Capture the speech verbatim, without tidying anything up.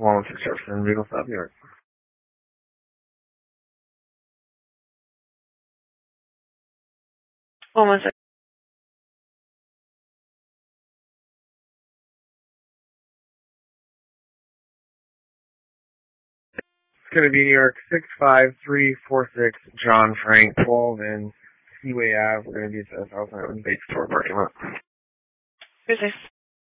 one one six Jefferson, Regal Stop, New York. One one six. It's going to be New York six five three four six John Frank twelve and Seaway Ave. We're going to be at the South Island Bait Store parking lot. Who's this?